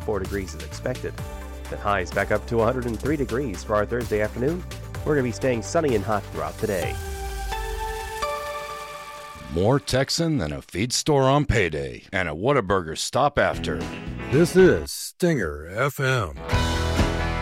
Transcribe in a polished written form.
94 degrees is expected. Then highs back up to 103 degrees for our Thursday afternoon. We're going to be staying sunny and hot throughout the day. More Texan than a feed store on payday and a Whataburger stop after. This is Stinger FM.